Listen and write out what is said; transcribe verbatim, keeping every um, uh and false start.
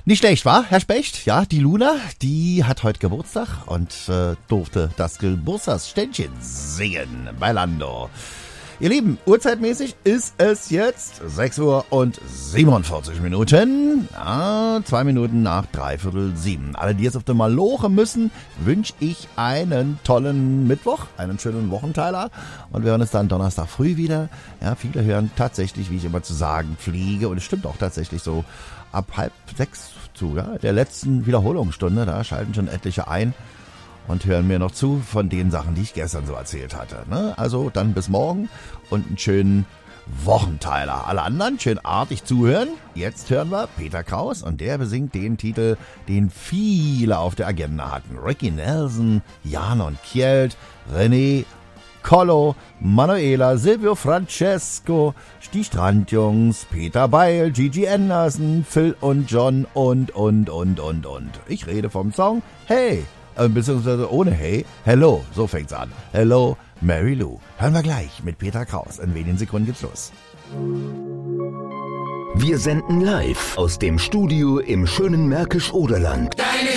Nicht schlecht, wa, Herr Specht? Ja, die Luna, die hat heute Geburtstag und äh, durfte das Geburtstagsständchen singen bei Lando. Ihr Lieben, uhrzeitmäßig ist es jetzt sechs Uhr und siebenundvierzig Minuten. Ja, zwei Minuten nach dreiviertel sieben. Alle, die jetzt auf der Maloche müssen, wünsche ich einen tollen Mittwoch, einen schönen Wochenteiler. Und wir hören uns dann Donnerstag früh wieder. Ja, viele hören tatsächlich, wie ich immer zu sagen pflege, und es stimmt auch tatsächlich so, ab halb sechs zu, ja, der letzten Wiederholungsstunde. Da schalten schon etliche ein und hören mir noch zu von den Sachen, die ich gestern so erzählt hatte. Ne? Also dann bis morgen und einen schönen Wochenteiler. Alle anderen schön artig zuhören. Jetzt hören wir Peter Kraus und der besingt den Titel, den viele auf der Agenda hatten. Ricky Nelson, Jan und Kjeld, René, Collo, Manuela, Silvio Francesco, die Strandjungs, Peter Beil, Gigi Anderson, Phil und John und, und, und, und, und. Ich rede vom Song Hey, äh, beziehungsweise ohne Hey, Hello, so fängt's an. Hello, Mary Lou. Hören wir gleich mit Peter Kraus. In wenigen Sekunden geht's los. Wir senden live aus dem Studio im schönen Märkisch-Oderland.